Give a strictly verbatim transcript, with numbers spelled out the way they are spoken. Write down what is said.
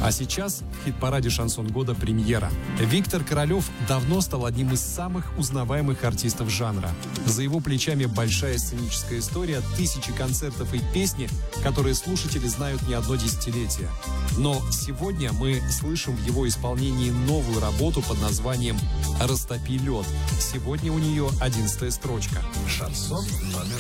А сейчас в хит-параде «Шансон года» премьера. Виктор Королев давно стал одним из самых узнаваемых артистов жанра. За его плечами большая сценическая история, тысячи концертов и песни, которые слушатели знают не одно десятилетие. Но сегодня мы слышим в его исполнении новую работу под названием «Растопи лед». Сегодня у нее одиннадцатая строчка. Шансон номер